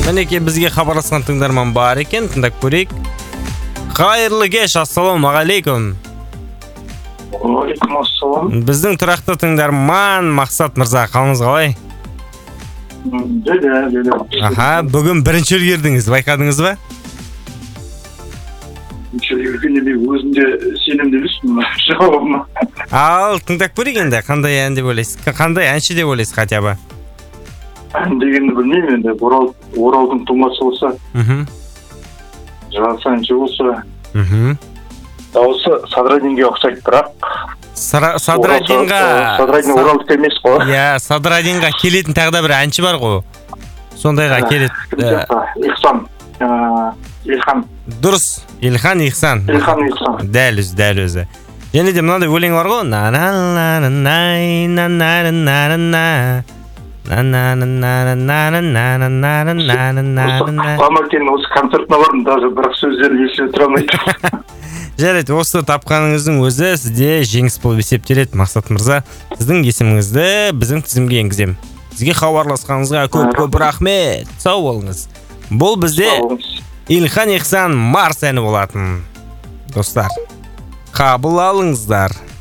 Мінекей бізге хабарласқан тыңдарман бар екен, тыңдап көрейік. Қайырлы кеш, ассалаумағалейкум. Уалейкум ассалам. Біздің тұрақты тыңдарман Мақсат мырза, қалыңыз қалай? Деді. Аха, бүгін бірінші үлгердіңіз, байқадыңыз ба? Өзінде сенімді емеспін жауабыма. Ал, тыңдап көрейік енді, қандай ән деп ойлайсыз? Қандай әнші деп ойлайсыз хотя бы? Ән дегенді білмеймін енді, Оралдың тумасы болса, жас әнші болса, дауысы Садрадинге ұқсайды, бірақ Садрадинға... Садрадин Оралдық емес қой. Иә, Садрадинға келетін тағы да бір әнші бар ғой. Сондайға келеді. Илхан. Дұрыс, Илхан Ихсан. Дәл өзі. Және де мынандай өлең бар ғой. Қамакенің осы концертіне бардым, даже бірақ сөздерін есіме тұра алмайды. Жарайды, осы тапқаныңыздың өзі сізде жеңіс болып есептеледі, Мақсат мырза. Сіздің есіміңізді біздің тізімге енгіземін. Сізге хабарласқаныңызға көп рахмет. Сау болыңыз. Бұл бізде Илхан Ихсан Марс әні болатын. Достар, қабыл алыңыздар.